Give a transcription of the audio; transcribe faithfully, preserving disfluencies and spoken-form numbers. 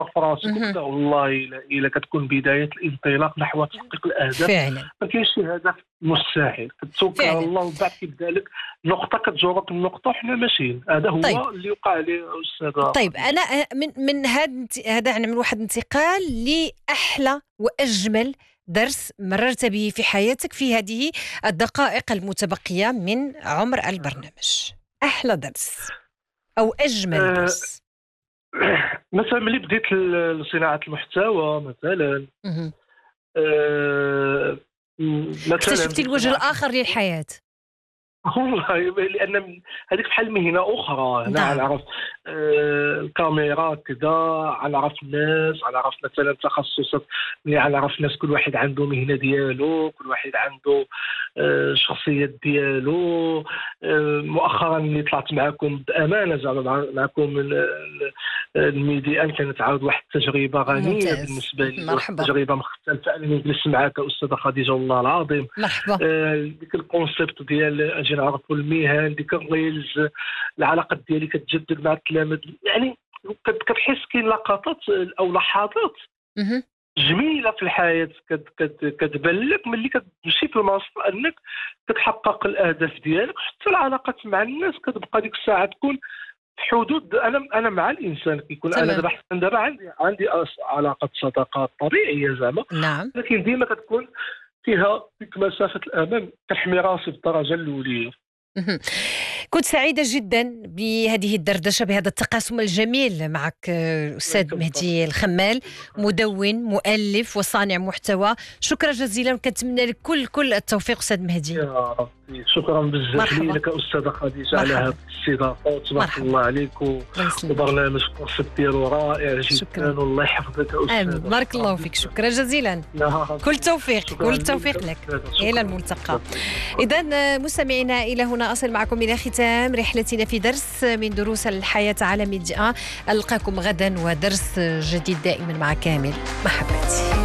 في راسك اهم. وكذا، والله الا الا كتكون بدايه الانطلاق نحو تحقيق الاهداف. فعلًا، ما كاينش شي هدف مستحيل، كتوكل على فعلًا. الله ومن بعد كيبدا لك نقطه كتجرك النقطه وحنا ماشيين. هذا طيب، هو اللي وقع لي استاذه طيب خديجه. أنا أ من من هاد انت هذا نعمل واحد انتقال لأحلى وأجمل درس مررت به في حياتك في هذه الدقائق المتبقية من عمر البرنامج. أحلى درس أو أجمل أه درس. مثلا ملي بديت ل- لصناعه المحتوى مثلا. اهم. أه م- مثلا اكتشفتِ بديت الوجه صناعه الآخر المحتوى. للحياة. والله لان من- هذيك بحال مهنه اخرى. هنا نعم. غنعرف آه، الكاميرا كذا، غنعرف الناس، غنعرف مثلا تخصصات. ملي غنعرف الناس كل واحد عنده مهنه ديالو، كل واحد عنده آه، الشخصيات ديالو. آه، مؤخرا اللي طلعت معكم بامانه زعما مع- معكم ال- ال- الميديان كانت عاود واحد التجربه غنيه ممتاز. بالنسبه لي، واحد مرحبا، التجربه مختلفه. انا نجلس معك استاذه خديجه والله العظيم. مرحبا. آه، ديك الكونسيبت ديال اجي نعرفوا المهن، ديك الريلز، العلاقات ديالي كتجدد مع التلاميذ. يعني كت- كتحس كاين لقطات او لحظات اهم. جميله في الحياه كت كت كتبان لك ملي كتمشي في المسار انك كتحقق الاهداف ديالك. حتى العلاقات مع الناس كتبقى ديك الساعه تكون في حدود. انا انا مع الانسان كيكون. انا تمام. دابا حتى دابا عندي عندي أص- علاقات صداقات طبيعيه زعما، نعم. لكن ديما كتكون فيها ديك مسافه الامان. كنحمي راسي بالدرجه الاوليه. اهم. كنت سعيدة جدًا بهذه الدردشة، بهذا التقاسم الجميل معك آه، الله أستاذ يكبر مهدي الخمال، خيرك. مدوِّن، مؤلف وصانع محتوى. شكرًا جزيلًا وكنتمنى لك كل كل التوفيق أستاذ مهدي. يا ربي شكرا بزاف مرحبا، لك استاذه خديجه على هذه مرحبا، الاستضافه، وتبارك مرحبا. الله عليك و- الله يسلمك. وبرنامج الكونسيبت ديالو رائع شكرًا. جدا، والله يحفظك آمين. استاذه. بارك شكرا الله فيك. بزاف. شكرًا جزيلًا. يا ربي كل توفيق، شكرا كل لك توفيق لك. أستاذة. إلى شكرا الملتقى. بزاف. إذا مستمعينا إلى هنا أصل معكم إلى ختام رحلتنا في درس من دروس الحياة على ميديا. ألقاكم غدا ودرس جديد دائما مع كامل محبتي.